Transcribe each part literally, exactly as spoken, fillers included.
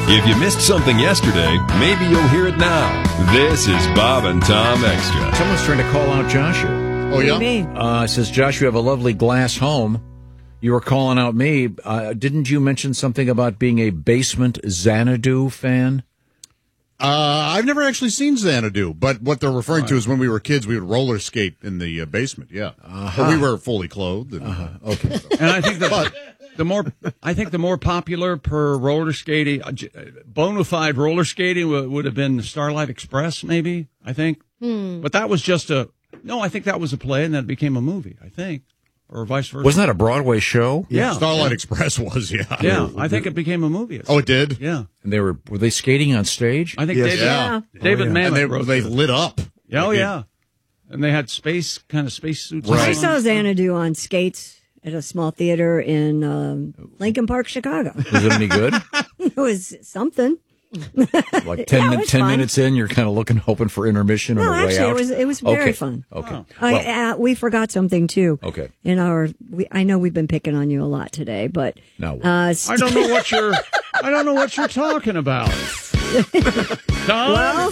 If you missed something yesterday, maybe you'll hear it now. This is Bob and Tom Extra. Someone's trying to call out Joshua. Oh, yeah? Uh, says, Josh, you have a lovely glass home. You were calling out me. Uh, didn't you mention something about being a basement Xanadu fan? Uh, I've never actually seen Xanadu, but what they're referring to is when we were kids, we would roller skate in the uh, basement. Yeah, uh-huh. But we were fully clothed. And, uh-huh. Okay, and I think the but, the more I think the more popular per roller skating, uh, bona fide roller skating would, would have been Starlight Express, maybe. I think, hmm. but that was just a no. I think that was a play, and that became a movie. I think. Or vice versa. Wasn't that a Broadway show? Yeah. Starlight yeah. Express was, yeah. Yeah, I think it became a movie. Oh, it did? Yeah. And they were were they skating on stage? I think yes. David, yeah. David oh, yeah. Mamet and they, wrote they it. lit up. Yeah, oh, like yeah. And they had space, kind of space suits. Right. on. I saw Xanadu on skates at a small theater in um, Lincoln Park, Chicago. Was it any good? It was something. Like ten, yeah, min- ten fun. minutes in, you're kind of looking, hoping for intermission no, on the way actually, out. it was it was very okay. fun. Okay, oh. I, well, uh, we forgot something too. Okay, in our, we, I know we've been picking on you a lot today, but no, uh, I don't know what you're. I don't know what you're talking about. Tom? Well,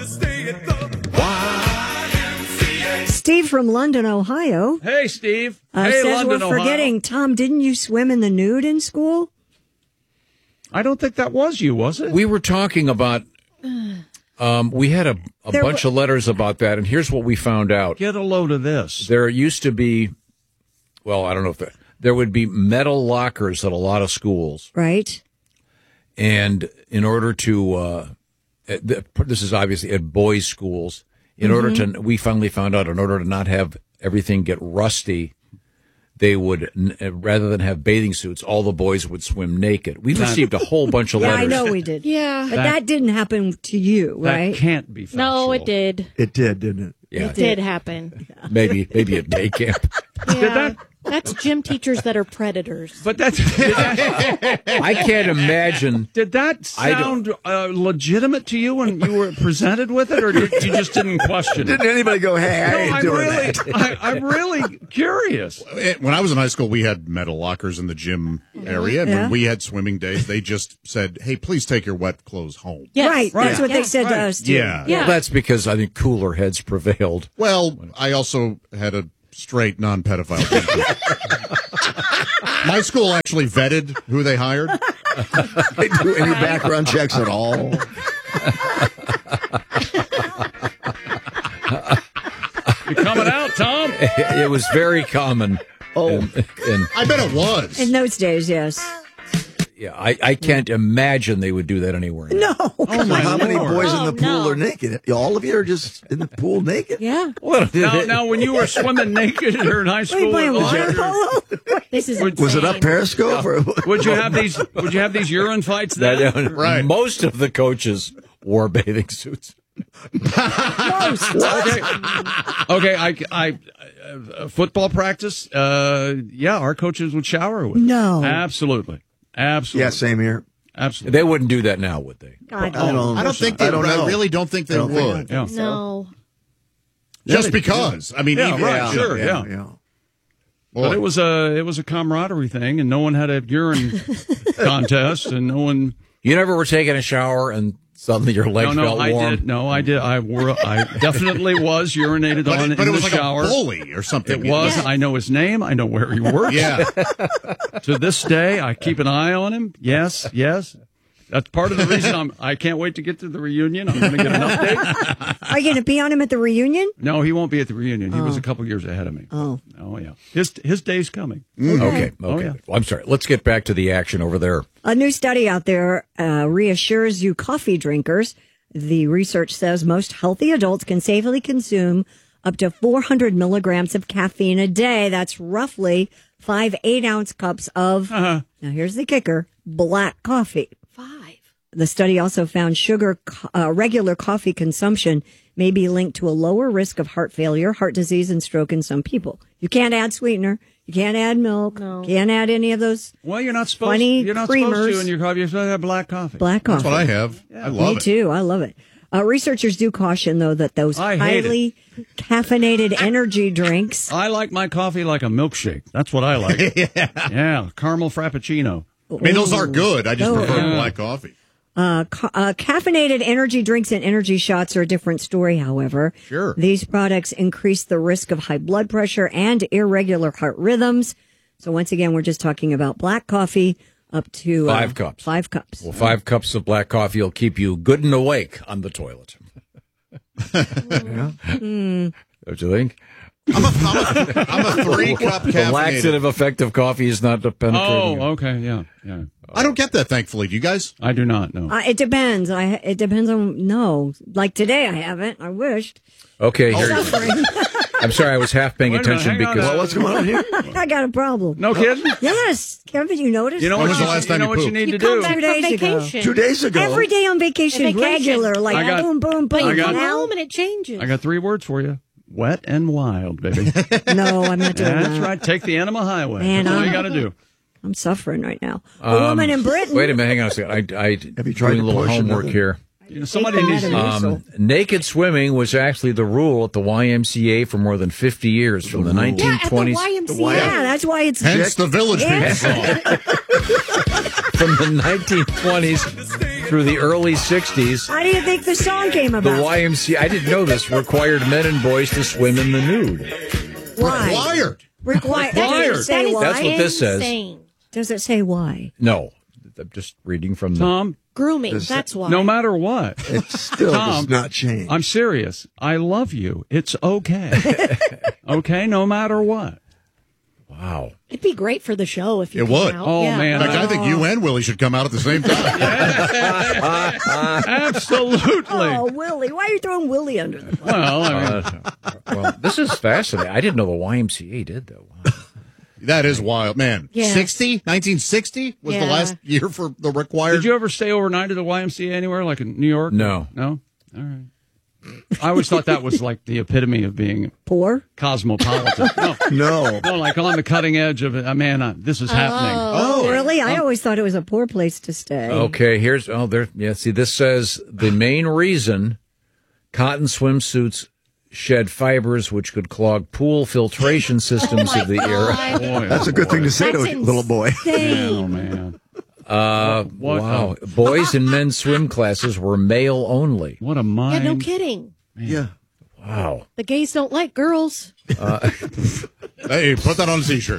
Steve from London, Ohio. Hey, Steve. Uh, hey, says London, we're forgetting. Ohio. Tom, didn't you swim in the nude in school? I don't think that was you, was it? We were talking about. Um, we had a, a There bunch w- of letters about that, and here's what we found out. Get a load of this. There used to be, well, I don't know if there, there would be metal lockers at a lot of schools. Right. And in order to, uh, this is obviously at boys' schools, in mm-hmm. order to, we finally found out, in order to not have everything get rusty, they would, rather than have bathing suits, all the boys would swim naked. We received a whole bunch of yeah, letters. I know we did. Yeah. But that, that didn't happen to you, right? That can't be factual. No, it did. It did, didn't it? Yeah. It did happen. Maybe, maybe at day camp. Yeah. Did that? That's gym teachers that are predators. But that's. I can't imagine. Did that sound uh, legitimate to you when you were presented with it, or did you just didn't question it? Didn't anybody go, hey, I No, ain't I'm doing really, that? I, I'm really curious. When I was in high school, we had metal lockers in the gym area. And Yeah. when we had swimming days, they just said, hey, please take your wet clothes home. Yes. Right. Right. That's what Yeah. they said Right. to us, too. Yeah. Yeah. Well, that's because I think cooler heads prevailed. Well, I also had a straight non-pedophile teacher. My school actually vetted who they hired. They do any background checks at all? You coming out, Tom? It was very common. Oh. And, and I bet it was. In those days, yes. yeah, I, I can't imagine they would do that anywhere. No. Oh my How many Lord. boys in the Oh, pool no. are naked? All of you are just in the pool naked? Yeah. What? Now, now, when you were swimming naked in high Are you school, playing was water there- polo? This is Would- Was it up insane. Periscope? Or would you have these? Would you have these urine fights then? That, Right. Most of the coaches wore bathing suits. Most. Okay, okay. I, I, uh, football practice. Uh, yeah, our coaches would shower with. No. Absolutely, absolutely. Yeah, same here. Absolutely. They wouldn't do that now, would they? God, I don't, I don't think they I don't I know. really don't think they I don't think- would. Yeah. No. Just because. I mean, Yeah, even, right, sure. yeah, yeah. yeah. But it was a it was a camaraderie thing, and no one had a urine contest, and no one. You never were taking a shower and suddenly your legs No, no, felt I warm. did. No, I did. I wore. I definitely was urinated But, on it, but in it was the like shower. a bully or something. It was. Yeah. I know his name. I know where he works. Yeah. To this day, I keep an eye on him. Yes, yes. That's part of the reason I'm. I can't wait to get to the reunion. I'm going to get an update. Are you going to be on him at the reunion? No, he won't be at the reunion. He was a couple years ahead of me. Oh. Oh yeah. His his day's coming. Okay, okay. Oh, yeah. Well, I'm sorry. Let's get back to the action over there. A new study out there uh, reassures you coffee drinkers. The research says most healthy adults can safely consume up to four hundred milligrams of caffeine a day. That's roughly five eight-ounce cups of, Uh-huh. now here's the kicker, black coffee. Five. The study also found sugar, uh, regular coffee consumption may be linked to a lower risk of heart failure, heart disease, and stroke in some people. You can't add sweetener. You can't add milk. No. Can't add any of those Well, you're not supposed. Funny You're not supposed creamers. to in your coffee. You're supposed to have black coffee. black coffee. That's what I have. I love Me it. too. I love it. Uh, researchers do caution, though, that those I hate highly caffeinated energy drinks. I like my coffee like a milkshake. That's what I like. yeah. Yeah, caramel frappuccino. I mean, those are good. I just Oh. prefer Yeah. black coffee. Uh, ca- uh, caffeinated energy drinks and energy shots are a different story, however. Sure. These products increase the risk of high blood pressure and irregular heart rhythms. So once again, we're just talking about black coffee up to uh, Five cups. Five cups. Well, five cups of black coffee will keep you good and awake on the toilet. Mm. Don't you think? I'm a, I'm a, I'm a three cup The caffeinated. laxative effect of coffee is not penetrating. Oh, okay, yeah, yeah. I don't get that, thankfully. Do you guys? I do not know. Uh, it depends. I it depends on no. Like today, I haven't. I wished. Okay, here. Suffering. I'm sorry, I was half paying Wait a minute, attention hang on because a- What's going on here? I got a problem. No kidding. Yes, Kevin, you noticed? You know When what was you, the last you time know you what you pooped? need You to come do. back Two days from ago. vacation. Two days ago. Every day on vacation, Vacation. regular, like I got- boom, boom, boom. But you got- come Now- home and it changes. I got three words for you: wet and wild, baby. No, I'm not doing That's that. right. Take the Enema Highway. Man, That's all you I'm- got to do. I'm suffering right now. A woman in Britain. Wait a minute, hang on a second. I, I Have you tried doing a to little push homework another- here. You know, somebody Take needs that to. out of Um, naked swimming was actually the rule at the Y M C A for more than fifty years, from the yeah, nineteen at the twenties. Y M C A. Yeah, that's why it's Hence the Village People song. From the nineteen twenties through the early sixties, How do you think the song came the about? Y M C A, I didn't know this, required men and boys to swim in the nude. Why? Required. Required. Does Required. it say why? That's what this says. Insane. Does it say why? No, I'm just reading from the... Tom, Grooming. Does That's why. no matter what, It still Tom, does not change. I'm serious. I love you. It's okay. Okay, no matter what. Wow. It'd be great for the show if you It came would. out. Oh, yeah. man. In fact, I think you and Willie should come out at the same time. Absolutely. Oh, Willie. Why are you throwing Willie under the bus? Well, I mean, Uh, well, this is fascinating. I didn't know the Y M C A did that. Wow. That is wild, man. Yeah. sixty? nineteen sixty was the Yeah. last year for the required. did you ever stay overnight at the Y M C A anywhere, like in New York? No. No? All right. I always thought that was like the epitome of being Poor? cosmopolitan. No, no. no, like on the cutting edge of it. Uh, man, uh, this is happening. Oh, really? I always thought it was a poor place to stay. Okay, here's oh there yeah, see this says the main reason cotton swimsuits shed fibers which could clog pool filtration systems of the era. Boy, That's a good thing to say to a That's little boy. insane. oh man, Uh What wow. a- Boys and men's swim classes were male only. what a Yeah, mind. no kidding. Yeah. Wow. The gays don't like girls. Hey, put that on a t-shirt.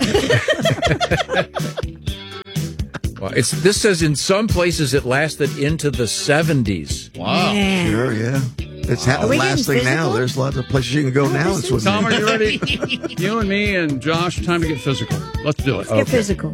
Well, it's this says in some places it lasted into the seventies. Wow. Man. Sure, yeah. It's ha- Are we getting lasting now. physical? There's lots of places you can go now and swim. Tom, are in. you ready? You and me and Josh, time to get physical. Let's do it. Get physical.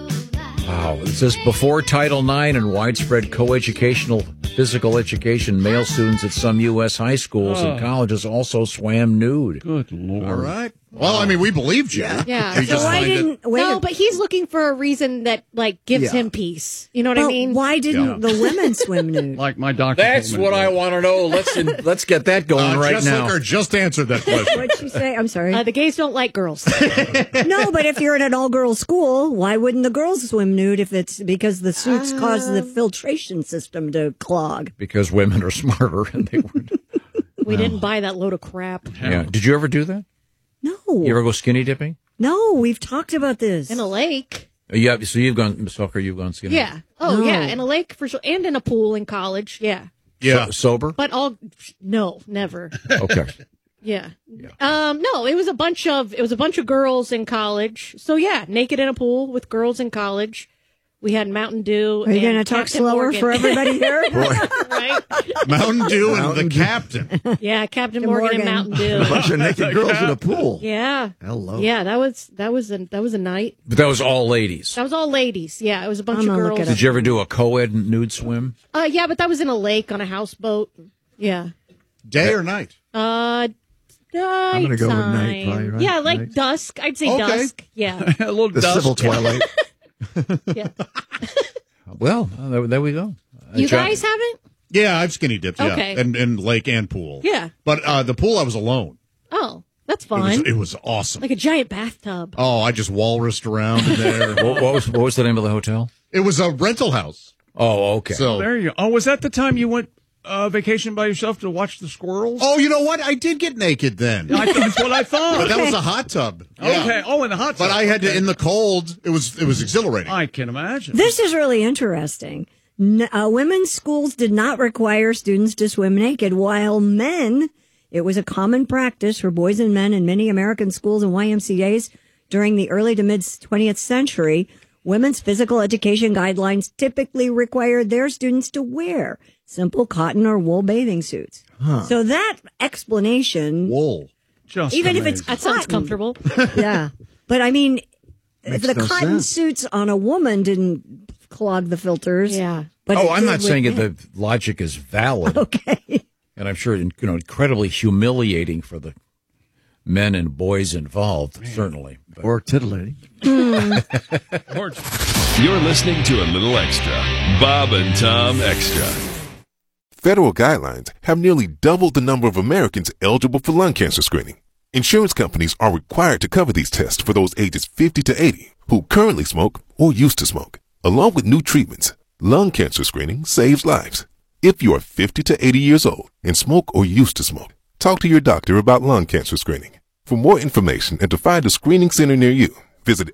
Wow. It says before Title nine and widespread coeducational physical education, male students at some U S high schools and colleges also swam nude. Good Lord. All right. Well, I mean, we believed you. Yeah. You So just Why find it- didn't wait? no, but he's looking for a reason that like gives Yeah. him peace. You know what But I mean? why didn't the women swim nude? Like my doctor. That's told me what to I do. want to know. Let's in, let's get that going Uh, right Jess now. Licker just answered that question. What'd she say? I'm sorry. Uh, the gays don't like girls. No, but if you're at an all-girls school, why wouldn't the girls swim nude if it's because the suits cause the filtration system to clog? Because women are smarter and they weren't. We didn't buy that load of crap. Yeah. Did you ever do that? No. You ever go skinny dipping? No, we've talked about this. In a lake. Yeah. So you've gone, Miss Hooker, you've gone skinny. Yeah. Oh, No. yeah. In a lake for sure. And in a pool in college. Yeah. Yeah. So- sober? But all, no, never. Okay. Yeah. Um, no, it was a bunch of, it was a bunch of girls in college. So yeah, naked in a pool with girls in college. We had Mountain Dew. Are you and going to talk Captain slower Morgan. for everybody here? Right? Mountain Dew and the Captain. Yeah, Captain Captain Morgan, Morgan. and Mountain Dew. A bunch of naked girls in a pool. Yeah. Hello. Yeah, that was that was a that was a night. But that was all ladies. That was all ladies. Yeah, it was a bunch I'm of gonna look girls. it Did you ever do a co-ed nude swim? Uh, yeah, but that was in a lake on a houseboat. Yeah. Day or night? Uh, night gonna go with time. night, probably, right? Yeah, like Night. dusk. I'd say Okay. dusk. Yeah. A little The dust. civil twilight. Yeah. Well, uh, there, there we go. Uh, You John- guys haven't? Yeah, I've skinny dipped. Yeah, Okay. and in lake and pool. Yeah. but uh, the pool I was alone. Oh, that's It was, fun. it was awesome. Like a giant bathtub. Oh, I just walrused around in there. What, what was what was the name of the hotel? It was a rental house. Oh, okay. So, There you go. Oh, was that the time you went uh, vacation by yourself to watch the squirrels? oh, you know what? I did get naked then, I, that's what I but thought. that was a hot tub. Yeah. Okay. Oh, in the hot tub. But I had to Okay. in the cold. It was it was exhilarating. I can imagine. This is really interesting. N- uh, women's schools did not require students to swim naked, while men, it was a common practice for boys and men in many American schools and Y M C As during the early to mid twentieth century. Women's physical education guidelines typically required their students to wear simple cotton or wool bathing suits. Huh. So that explanation, wool, just even amazing. if it's That sounds cotton, comfortable. yeah. But I mean, Makes the no cotton sense. suits on a woman didn't clog the filters. Yeah. But oh, it I'm did not with saying it, men. the logic is valid. Okay. And I'm sure, you know, incredibly humiliating for the men and boys involved, certainly. But Or titillating. Or- You're listening to a little extra. Bob and Tom Extra. Federal guidelines have nearly doubled the number of Americans eligible for lung cancer screening. Insurance companies are required to cover these tests for those ages fifty to eighty who currently smoke or used to smoke. Along with new treatments, lung cancer screening saves lives. If you are fifty to eighty years old and smoke or used to smoke, talk to your doctor about lung cancer screening. For more information and to find a screening center near you, visit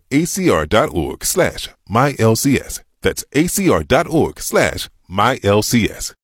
acr.org slash MyLCS. That's acr.org slash MyLCS.